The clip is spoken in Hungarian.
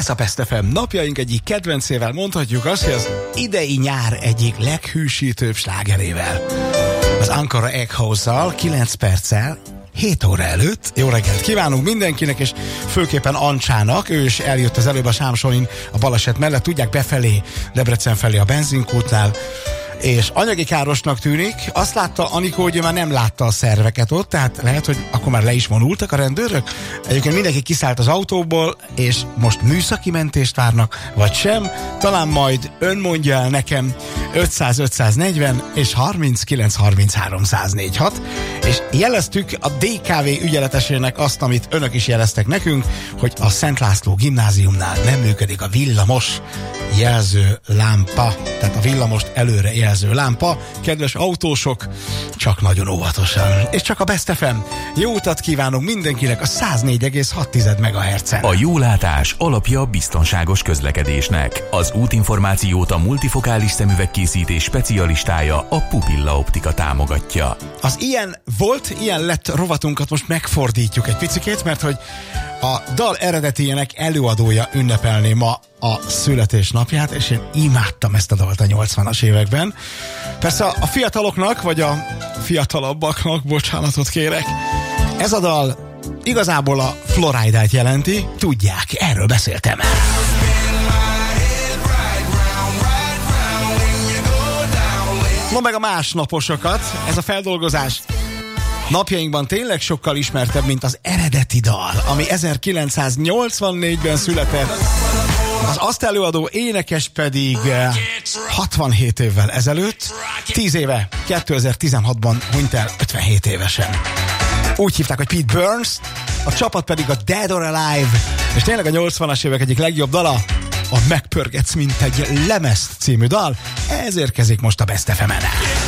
Ez a Best FM napjaink egyik kedvencével, mondhatjuk azt, hogy az idei nyár egyik leghűsítőbb slágerével. Az Ankara Egghouse-zal 9 perccel 7 óra előtt. Jó reggelt kívánunk mindenkinek, és főképpen Ancsának. Ő is eljött az előbb a Sámsonin a baleset mellett. Tudják, befelé, Debrecen felé a benzinkútnál. És anyagi károsnak tűnik. Azt látta Anikó, hogy ő már nem látta a szerveket ott, tehát lehet, hogy akkor már le is vonultak a rendőrök. Egyébként mindenki kiszállt az autóból, és most műszaki mentést várnak, vagy sem. Talán majd ön mondja el nekem 500-540 és 39-33-104-6. És jeleztük a DKV ügyeletesének azt, amit önök is jeleztek nekünk, hogy a Szent László gimnáziumnál nem működik a villamos jelző lámpa, tehát a villamost előre jelző lámpa. Kedves autósok, csak nagyon óvatosan. És csak a Best FM. Jó utat kívánunk mindenkinek a 104,6 MHz-en. A jólátás alapja a biztonságos közlekedésnek. Az útinformációt a multifokális szemüvegkészítés specialistája, a Pupilla Optika támogatja. Az ilyen volt, ilyen lett rovatunkat most megfordítjuk egy picikét, mert hogy a dal eredetiének előadója ünnepelné ma a születésnapját, és én imádtam ezt a dalt a 80-as években. Persze a fiataloknak, vagy a fiatalabbaknak, bocsánatot kérek, ez a dal igazából a Floridát jelenti, tudják, erről beszéltem el. No meg a másnaposokat, ez a feldolgozás napjainkban tényleg sokkal ismertebb, mint az eredeti dal, ami 1984-ben született. Az azt előadó énekes pedig 67 évvel ezelőtt, 10 éve, 2016-ban hunyt el 57 évesen. Úgy hívták, hogy Pete Burns, a csapat pedig a Dead or Alive, és tényleg a 80-as évek egyik legjobb dala, a Megpörgetsz, mint egy lemezt című dal, ez érkezik most a Best FM-en.